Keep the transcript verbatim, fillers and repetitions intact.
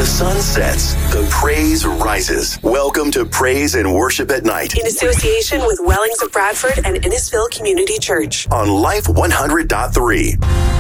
the sun sets, the praise rises. Welcome to Praise and Worship at Night in association with Wellings of Bradford and Innisfil Community Church on Life one hundred point three.